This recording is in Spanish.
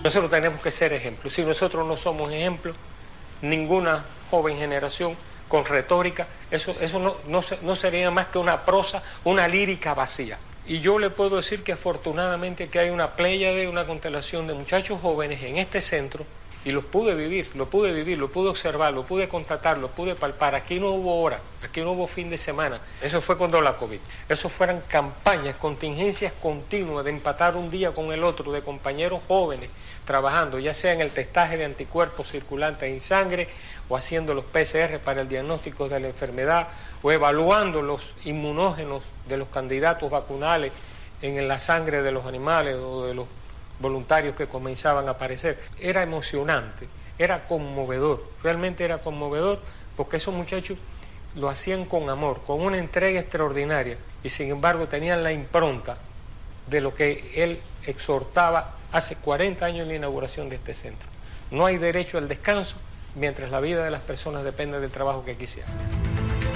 Nosotros tenemos que ser ejemplos. Si nosotros no somos ejemplos, ninguna joven generación con retórica, eso no sería más que una prosa, una lírica vacía. Y yo le puedo decir que afortunadamente que hay una pléyade, una constelación de muchachos jóvenes en este centro, y los pude vivir, lo pude observar, lo pude constatar, lo pude palpar. Aquí no hubo hora, aquí no hubo fin de semana. Eso fue cuando la COVID. Eso fueron campañas, contingencias continuas de empatar un día con el otro, de compañeros jóvenes trabajando, ya sea en el testaje de anticuerpos circulantes en sangre, o haciendo los PCR para el diagnóstico de la enfermedad, o evaluando los inmunógenos de los candidatos vacunales en la sangre de los animales o de los voluntarios que comenzaban a aparecer. Era emocionante, era conmovedor, realmente era conmovedor, porque esos muchachos lo hacían con amor, con una entrega extraordinaria, y sin embargo tenían la impronta de lo que él exhortaba hace 40 años en la inauguración de este centro. No hay derecho al descanso mientras la vida de las personas depende del trabajo que aquí se haga.